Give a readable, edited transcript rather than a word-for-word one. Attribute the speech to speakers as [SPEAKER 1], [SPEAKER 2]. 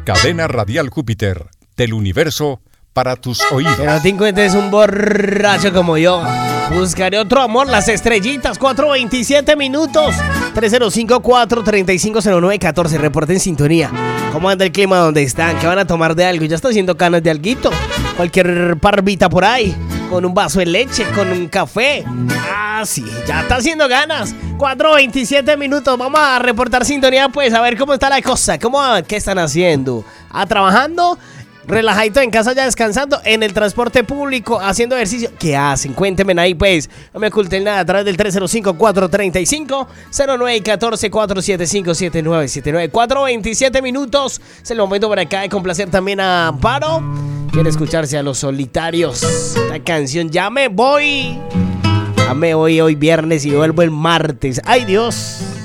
[SPEAKER 1] Cadena Radial Júpiter, del universo para tus oídos.
[SPEAKER 2] Que no te encuentres un borracho como yo. Buscaré otro amor, las estrellitas, 4:27 minutos. 305-435-0914. Reporte en sintonía. ¿Cómo anda el clima donde están? ¿Qué van a tomar de algo? Ya está haciendo canas de alguito. Cualquier parvita por ahí. Con un vaso de leche, con un café. Ah, sí, ya está haciendo ganas. 4:27 minutos. Vamos a reportar sintonía, pues, a ver cómo está la cosa. ¿Qué están haciendo? ¿Trabajando? Relajadito en casa ya descansando, en el transporte público, haciendo ejercicio. ¿Qué hacen? Cuéntenme ahí, pues. No me oculten nada a través del 305-435-0914, 475-7979. 4:27 minutos. Es el momento por acá de complacer también a Amparo. Quiere escucharse a Los Solitarios. La canción Ya me voy. Ya me voy hoy viernes y vuelvo el martes. ¡Ay, Dios!